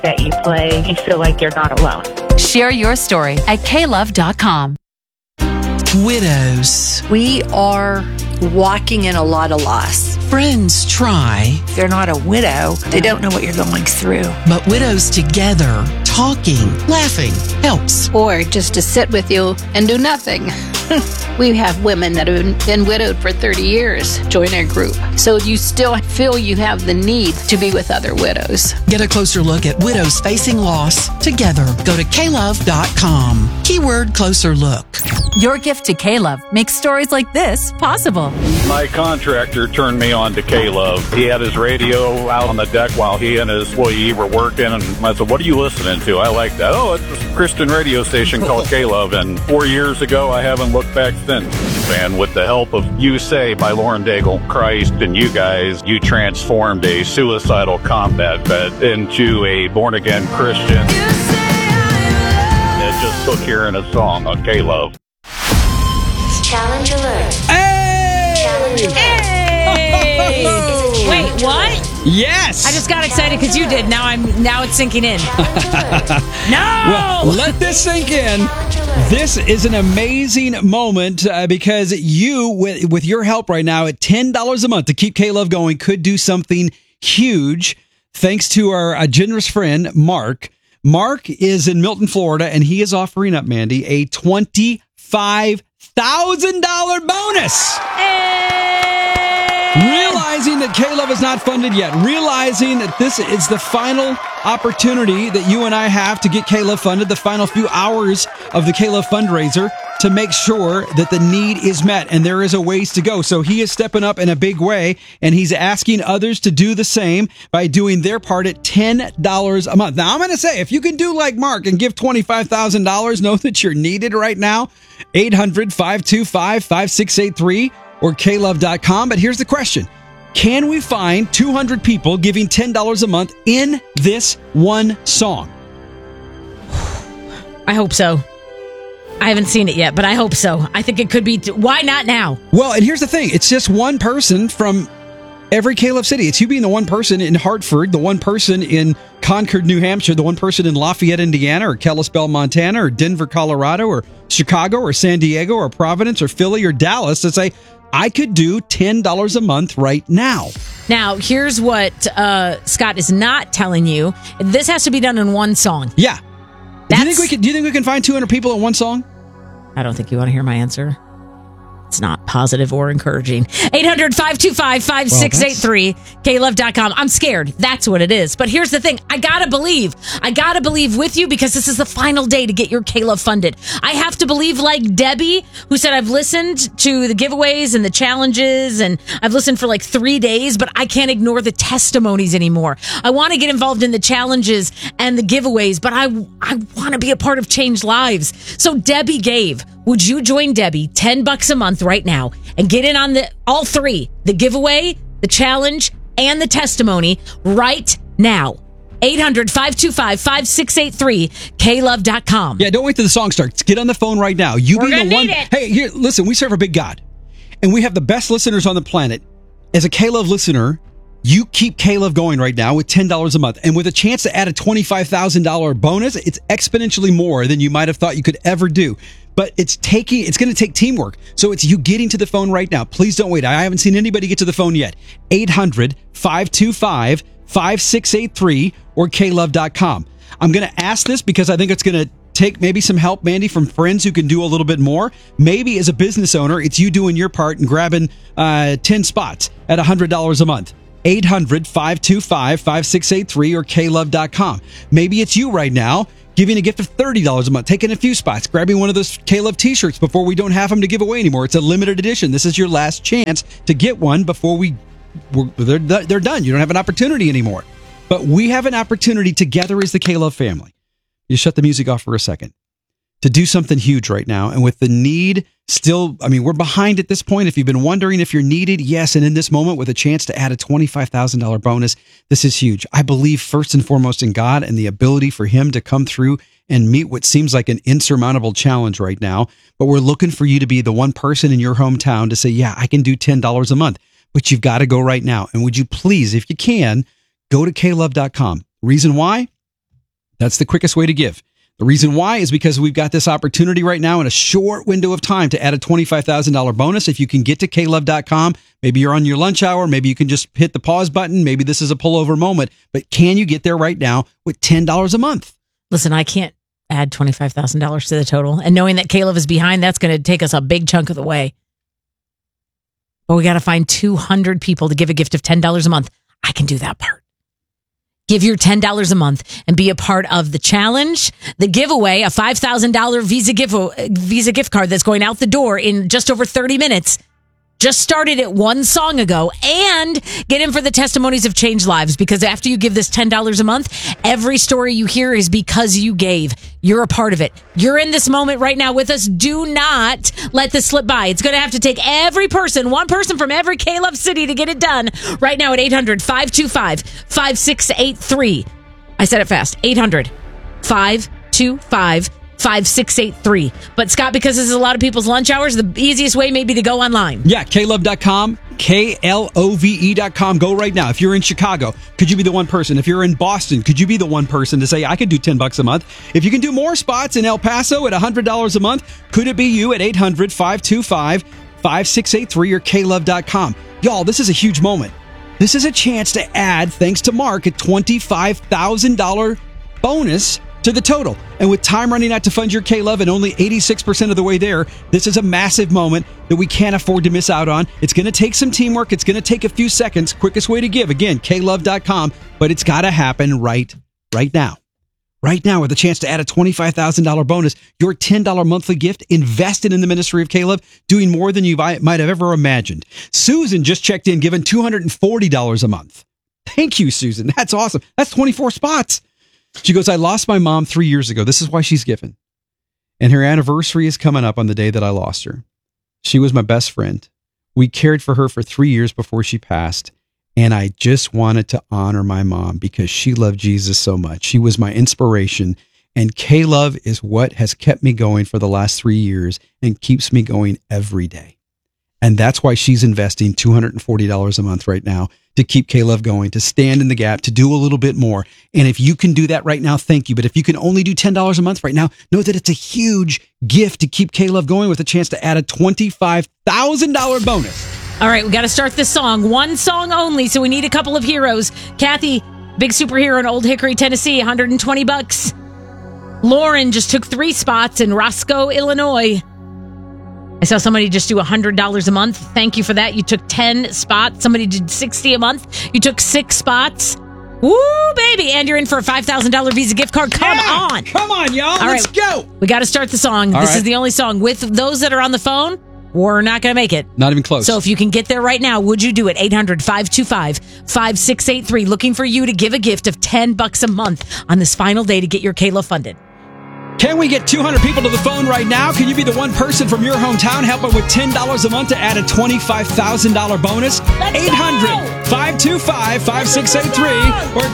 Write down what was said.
that you play, you feel like you're not alone. Share your story at klove.com. Widows. We are walking in a lot of loss. Friends try. If they're not a widow, they don't know what you're going through. But widows together, talking, laughing, helps. Or just to sit with you and do nothing. We have women that have been widowed for 30 years join our group. So you still feel you have the need to be with other widows. Get a closer look at widows facing loss together. Go to klove.com. Keyword closer look. Your gift to K-Love makes stories like this possible. My contractor turned me on to K-Love. He had his radio out on the deck while he and his employee were working, and I said, "What are you listening to?" I like that. "Oh, it's a Christian radio station called K-Love." And 4 years ago, I haven't looked back since. And with the help of You Say by Lauren Daigle, Christ and you guys, you transformed a suicidal combat vet into a born-again Christian. It just took hearing a song on K-Love. Challenge alert. Hey! Challenge alert. Hey! Wait, what? Yes. I just got excited because you did. Now it's sinking in. No! Well, let this sink in. This is an amazing moment because you, with your help right now at $10 a month to keep K-Love going, could do something huge thanks to our generous friend, Mark. Mark is in Milton, Florida, and he is offering up, Mandy, a $25,000 bonus. Realizing that K-Love is not funded yet, realizing that this is the final opportunity that you and I have to get K-Love funded, the final few hours of the K-Love fundraiser to make sure that the need is met, and there is a ways to go. So he is stepping up in a big way, and he's asking others to do the same by doing their part at $10 a month. Now, I'm going to say, if you can do like Mark and give $25,000, know that you're needed right now. 800-525-5683 or klove.com. But here's the question. Can we find 200 people giving $10 a month in this one song? I hope so. I haven't seen it yet, but I hope so. I think it could be. Why not now? Well, and here's the thing. It's just one person from every K-Love city. It's you being the one person in Hartford, the one person in Concord, New Hampshire, the one person in Lafayette, Indiana, or Kalispell, Montana, or Denver, Colorado, or Chicago, or San Diego, or Providence, or Philly, or Dallas to say, I could do $10 a month right now. Now, here's what Scott is not telling you. This has to be done in one song. Yeah. Do you think we can find 200 people in one song? I don't think you want to hear my answer. It's not positive or encouraging. 800-525-5683, klove.com. I'm scared. That's what it is. But here's the thing. I gotta believe with you because this is the final day to get your K-Love funded. I have to believe like Debbie, who said, I've listened to the giveaways and the challenges, and I've listened for like 3 days, but I can't ignore the testimonies anymore. I want to get involved in the challenges and the giveaways, but I want to be a part of changed lives. So Debbie gave. Would you join Debbie $10 a month right now and get in on all three, the giveaway, the challenge, and the testimony right now? 800-525-5683, klove.com. Yeah, don't wait till the song starts. Get on the phone right now. We're gonna need it. Hey, here, listen, we serve a big God, and we have the best listeners on the planet. As a K-Love listener, you keep K-Love going right now with $10 a month. And with a chance to add a $25,000 bonus, it's exponentially more than you might have thought you could ever do. But it's going to take teamwork. So it's you getting to the phone right now. Please don't wait. I haven't seen anybody get to the phone yet. 800-525-5683 or klove.com. I'm going to ask this because I think it's going to take maybe some help, Mandy, from friends who can do a little bit more. Maybe as a business owner, it's you doing your part and grabbing 10 spots at $100 a month. 800-525-5683 or klove.com. Maybe it's you right now giving a gift of $30 a month, taking a few spots, grabbing one of those K-Love t-shirts before we don't have them to give away anymore. It's a limited edition. This is your last chance to get one before they're done. You don't have an opportunity anymore. But we have an opportunity together as the K-Love family. You shut the music off for a second. To do something huge right now. And with the need still, we're behind at this point. If you've been wondering if you're needed, yes. And in this moment with a chance to add a $25,000 bonus, this is huge. I believe first and foremost in God and the ability for him to come through and meet what seems like an insurmountable challenge right now. But we're looking for you to be the one person in your hometown to say, yeah, I can do $10 a month, but you've got to go right now. And would you please, if you can, go to klove.com. Reason why? That's the quickest way to give. The reason why is because we've got this opportunity right now in a short window of time to add a $25,000 bonus. If you can get to klove.com, maybe you're on your lunch hour, maybe you can just hit the pause button, maybe this is a pullover moment, but can you get there right now with $10 a month? Listen, I can't add $25,000 to the total. And knowing that K-Love is behind, that's going to take us a big chunk of the way. But we got to find 200 people to give a gift of $10 a month. I can do that part. Give your $10 a month and be a part of the challenge, the giveaway, a $5,000 Visa gift card that's going out the door in just over 30 minutes. Just started it one song ago, and get in for the testimonies of changed lives, because after you give this $10 a month, every story you hear is because you gave. You're a part of it. You're in this moment right now with us. Do not let this slip by. It's going to have to take every person, one person from every K-Love city to get it done right now at 800-525-5683. I said it fast. 800-525-5683. 5683. But Scott, because this is a lot of people's lunch hours, the easiest way may be to go online. Yeah, klove.com, KLOVE.com. Go right now. If you're in Chicago, could you be the one person? If you're in Boston, could you be the one person to say, I could do $10 a month? If you can do more spots in El Paso at $100 a month, could it be you at 800-525-5683 or klove.com? Y'all, this is a huge moment. This is a chance to add, thanks to Mark, a $25,000 bonus to the total. And with time running out to fund your K-Love and only 86% of the way there, this is a massive moment that we can't afford to miss out on. It's going to take some teamwork. It's going to take a few seconds. Quickest way to give, again, klove.com, but it's got to happen right now. Right now, with a chance to add a $25,000 bonus, your $10 monthly gift invested in the ministry of K-Love, doing more than you might have ever imagined. Susan just checked in, giving $240 a month. Thank you, Susan. That's awesome. That's 24 spots. She goes, I lost my mom 3 years ago. This is why she's given. And her anniversary is coming up on the day that I lost her. She was my best friend. We cared for her for 3 years before she passed. And I just wanted to honor my mom because she loved Jesus so much. She was my inspiration. And K-Love is what has kept me going for the last 3 years and keeps me going every day. And that's why she's investing $240 a month right now to keep K-Love going, to stand in the gap, to do a little bit more. And if you can do that right now, thank you. But if you can only do $10 a month right now, know that it's a huge gift to keep K-Love going with a chance to add a $25,000 bonus. All right, we got to start this song. One song only, so we need a couple of heroes. Kathy, big superhero in Old Hickory, Tennessee, $120. Lauren just took 3 spots in Roscoe, Illinois. I saw somebody just do $100 a month. Thank you for that. You took 10 spots. Somebody did $60 a month. You took 6 spots. Woo, baby. And you're in for a $5,000 Visa gift card. Come on. Come on, y'all. Let's go. We got to start the song. This is the only song. With those that are on the phone, we're not going to make it. Not even close. So if you can get there right now, would you do it? 800-525-5683. Looking for you to give a gift of $10 a month on this final day to get your K-Love funded. Can we get 200 people to the phone right now? Can you be the one person from your hometown helping with $10 a month to add a $25,000 bonus? 800-525-5683 or